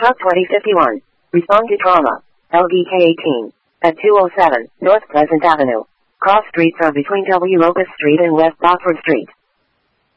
Truck 2051. Respond to trauma. LDK 18. At 207 North Pleasant Avenue. Cross streets are between W. Locust Street and West Boxford Street.